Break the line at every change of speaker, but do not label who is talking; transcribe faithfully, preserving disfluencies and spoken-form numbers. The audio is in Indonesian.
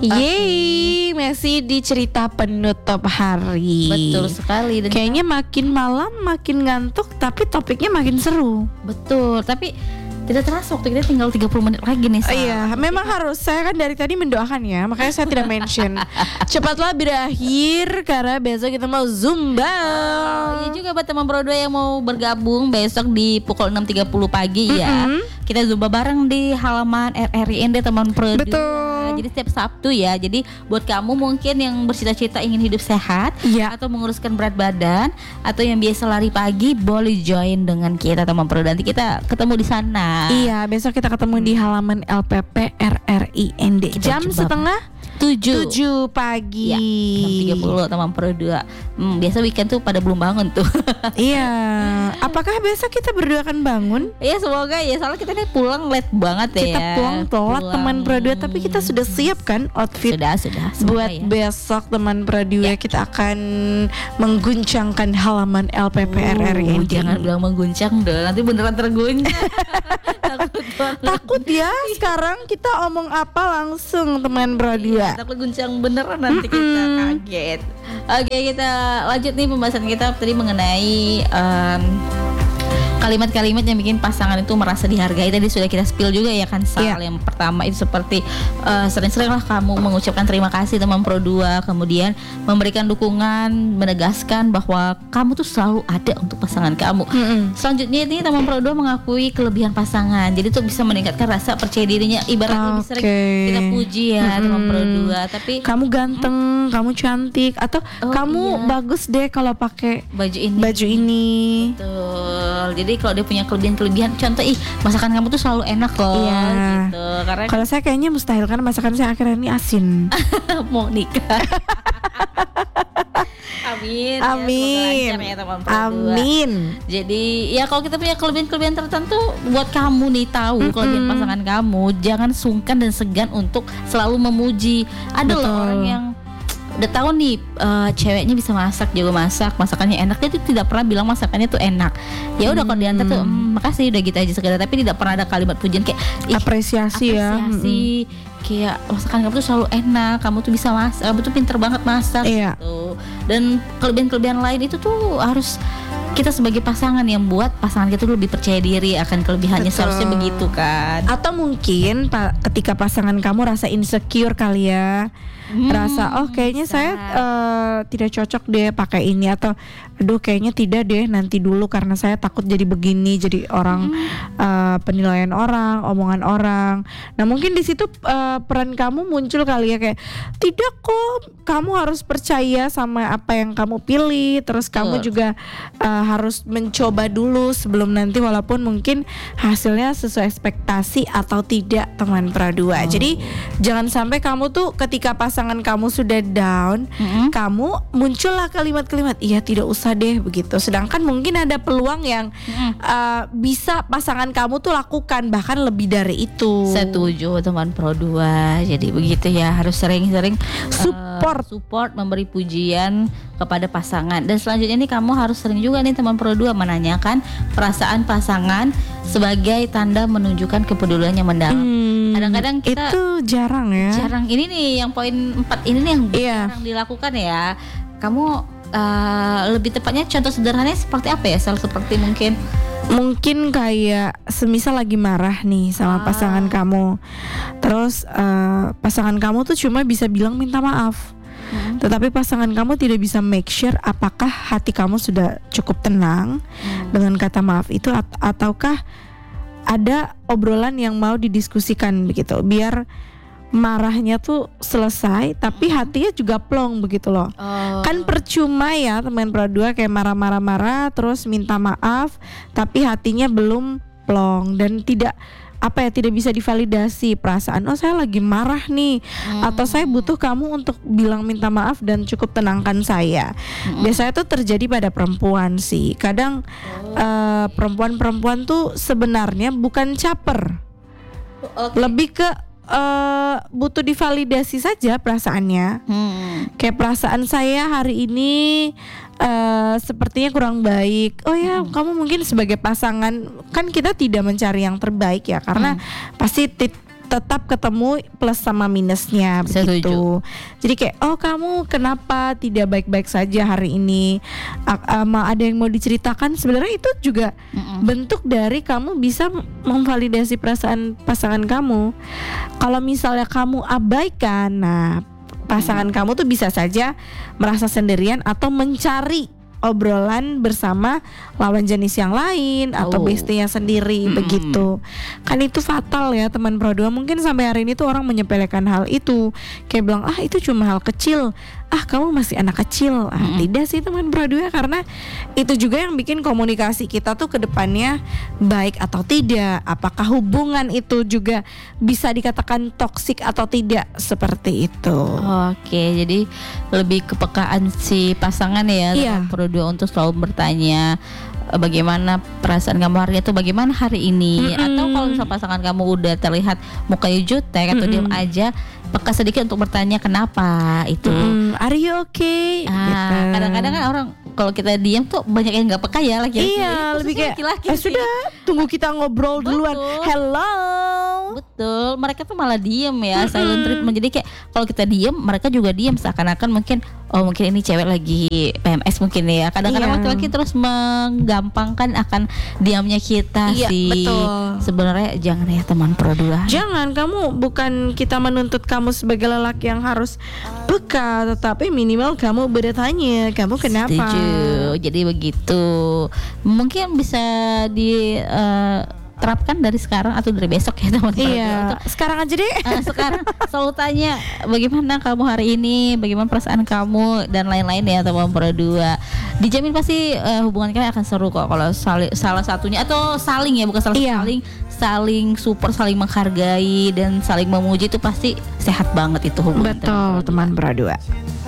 Yeay, masih di cerita penutup hari.
Betul sekali. Dan
kayaknya makin malam makin ngantuk, tapi topiknya makin seru.
Betul, tapi tidak terasa waktu kita tinggal tiga puluh menit lagi nih.
Oh, iya, memang harus. Saya kan dari tadi mendoakan ya, makanya saya tidak mention. Cepatlah berakhir karena besok kita mau Zumba.
Oh, iya juga buat teman Pro dua yang mau bergabung besok di pukul enam tiga puluh pagi mm-hmm. ya. Kita Zumba bareng di halaman R R I N D teman Pro dua.
Betul.
Jadi setiap Sabtu ya. Jadi buat kamu mungkin yang bercita-cita ingin hidup sehat
ya.
atau menguruskan berat badan atau yang biasa lari pagi, boleh join dengan kita teman Pro dua. Nanti kita ketemu di sana.
Iya, besok kita ketemu di halaman L P P R R I N D
Kita
jam
coba.
setengah
tujuh
tujuh pagi.
Ya, enam tiga puluh teman Pro dua. Hmm, biasa weekend tuh pada belum bangun tuh.
Iya. Apakah besok kita berdua akan bangun?
Iya, semoga ya. Soalnya kita nih pulang late banget ya.
Kita pulang telat teman Pro dua, tapi kita sudah siap kan outfit.
Sudah, sudah.
Buat
ya.
besok teman Pro dua ya. Kita akan mengguncangkan halaman L P P R R I N D.
Oh, jangan bilang mengguncang dong. Nanti beneran terguncang. Takut banget.
Takut ya. Sekarang kita omong apa langsung teman Pro dua.
Iya, takut guncang beneran nanti Mm-mm. kita kaget. Oke, kita lanjut nih pembahasan kita tadi mengenai um, kalimat-kalimat yang bikin pasangan itu merasa dihargai. Tadi sudah kita spill juga ya kan Sal. Yeah. Yang pertama itu seperti uh, sering-seringlah kamu mengucapkan terima kasih teman Pro dua, kemudian memberikan dukungan, menegaskan bahwa kamu tuh selalu ada untuk pasangan kamu. Mm-hmm. Selanjutnya ini teman Pro dua mengakui kelebihan pasangan. Jadi tuh bisa meningkatkan rasa percaya dirinya. Ibarat okay. lebih sering kita puji ya mm-hmm. teman Pro dua, tapi
kamu ganteng, mm-hmm. kamu cantik, atau oh, kamu iya. bagus deh kalau pakai
baju ini.
Baju ini.
Betul. Jadi kalau dia punya kelebihan-kelebihan, contoh ih masakan kamu tuh selalu enak loh,
iya.
gitu. Karena
kalau saya kayaknya mustahil karena masakan saya akhirnya ini asin.
Mau nikah. Amin.
Amin.
Ya, ya, teman
Amin.
Jadi ya kalau kita punya kelebihan-kelebihan tertentu, buat kamu nih tahu mm-hmm. kelebihan pasangan kamu, jangan sungkan dan segan untuk selalu memuji. Ada loh orang yang udah tahu nih uh, ceweknya bisa masak, jago masak, masakannya enak, dia tuh tidak pernah bilang masakannya tuh enak. Ya udah hmm. kalau diantar tuh mm, makasih udah gitu aja sekedar, tapi tidak pernah ada kalimat pujian kayak
apresiasi, apresiasi ya.
Apresiasi hmm. kayak masakan kamu tuh selalu enak, kamu tuh bisa masak, kamu tuh pinter banget masak
iya.
gitu. Dan kelebihan-kelebihan lain itu tuh harus kita sebagai pasangan yang buat pasangan kita tuh lebih percaya diri akan kelebihannya. Betul. Seharusnya begitu kan.
Atau mungkin pa- ketika pasangan kamu rasa insecure kali ya, hmm, rasa oh kayaknya bisa. saya uh, tidak cocok deh pakai ini, atau aduh kayaknya tidak deh nanti dulu karena saya takut jadi begini, jadi orang hmm. uh, penilaian orang, omongan orang. Nah mungkin di situ uh, peran kamu muncul kali ya, kayak tidak kok, kamu harus percaya sama apa yang kamu pilih, terus kamu oh. juga uh, harus mencoba dulu sebelum nanti, walaupun mungkin hasilnya sesuai ekspektasi atau tidak teman Pro dua. Oh. Jadi jangan sampai kamu tuh ketika pasangan kamu sudah down, mm-hmm. kamu muncullah kalimat-kalimat iya tidak usah deh begitu. Sedangkan mungkin ada peluang yang mm-hmm. uh, bisa pasangan kamu tuh lakukan bahkan lebih dari itu.
Setuju teman Pro dua. Jadi begitu ya, harus sering-sering
support,
uh, support memberi pujian kepada pasangan. Dan selanjutnya nih kamu harus sering juga nih teman Pro dua menanyakan perasaan pasangan sebagai tanda menunjukkan kepedulian yang mendalam. Hmm, kadang-kadang kita
itu jarang ya.
Jarang. Ini nih yang poin empat ini nih yang
yeah.
jarang dilakukan ya. Kamu uh, lebih tepatnya contoh sederhananya seperti apa ya? Sel seperti mungkin
Mungkin kayak semisal lagi marah nih sama ah. pasangan kamu, terus uh, pasangan kamu tuh cuma bisa bilang minta maaf. Hmm. Tetapi pasangan kamu tidak bisa make sure apakah hati kamu sudah cukup tenang hmm. dengan kata maaf itu, at- ataukah ada obrolan yang mau didiskusikan begitu, biar marahnya tuh selesai tapi hatinya juga plong begitu loh. Oh. Kan percuma ya teman Pro dua kayak marah-marah-marah terus minta maaf tapi hatinya belum plong dan tidak apa ya, tidak bisa divalidasi perasaan, oh saya lagi marah nih hmm. atau saya butuh kamu untuk bilang minta maaf dan cukup tenangkan saya. hmm. Biasanya tuh terjadi pada perempuan sih. Kadang oh. uh, perempuan-perempuan tuh sebenarnya bukan caper, okay. lebih ke uh, butuh divalidasi saja perasaannya. hmm. Kayak perasaan saya hari ini Uh, sepertinya kurang baik. Oh ya, hmm. kamu mungkin sebagai pasangan kan kita tidak mencari yang terbaik ya, karena hmm. pasti tit- tetap ketemu plus sama minusnya begitu. Jadi kayak oh kamu kenapa tidak baik-baik saja hari ini? A- ama ada yang mau diceritakan? Sebenarnya itu juga Mm-mm. bentuk dari kamu bisa memvalidasi perasaan pasangan kamu. Kalau misalnya kamu abaikan, nah pasangan Mm-mm. kamu tuh bisa saja merasa sendirian atau mencari obrolan bersama lawan jenis yang lain atau
Oh.
bestie-nya sendiri
Mm-mm.
begitu. Kan itu fatal ya teman Pro dua. Mungkin sampai hari ini tuh orang menyepelekan hal itu. Kayak bilang ah itu cuma hal kecil. Ah kamu masih anak kecil. Ah
Mm-mm.
tidak sih teman Pro dua, karena itu juga yang bikin komunikasi kita tuh ke depannya baik atau tidak. Apakah hubungan itu juga bisa dikatakan toksik atau tidak, seperti itu.
Oke, jadi lebih kepekaan si pasangan ya,
Iya.
teman Pro dua untuk selalu bertanya eh, bagaimana perasaan kamu hari itu, bagaimana hari ini.
Mm-mm.
Atau kalau misal pasangan kamu udah terlihat mukanya jutek atau
Mm-mm.
diam aja, peka sedikit untuk bertanya kenapa itu.
Mm, are you okay?
Ah,
Gitu.
kadang-kadang kan orang kalau kita diam tuh banyak yang nggak peka ya laki-laki.
Iya,
Khususnya
lebih kayak
laki-laki
eh
sih.
sudah tunggu kita ngobrol duluan.
Betul.
Hello.
Betul, mereka tuh malah diem ya, silent treatment. Jadi kayak kalau kita diem, mereka juga diem, seakan-akan mungkin oh mungkin ini cewek lagi P M S mungkin ya. Kadang-kadang
Iya.
laki-laki terus menggampangkan akan diamnya kita
Iya,
sih.
betul.
Sebenarnya jangan ya teman Pro dua.
Jangan, kamu bukan kita menuntut kamu sebagai lelaki yang harus peka, tetapi minimal kamu bertanya, kamu kenapa?
Setuju. Jadi begitu. Mungkin bisa di eh, terapkan dari sekarang atau dari besok ya teman-teman.
Iya, sekarang aja deh.
Eh, sekarang selalu tanya bagaimana kamu hari ini, bagaimana perasaan kamu dan lain-lain ya teman Pro dua. Dijamin pasti eh, hubungan kalian akan seru kok kalau sali- salah satunya atau saling ya, bukan salah
Iya.
saling saling support, saling menghargai dan saling memuji, itu pasti sehat banget itu hubungan.
Betul, teman Pro dua.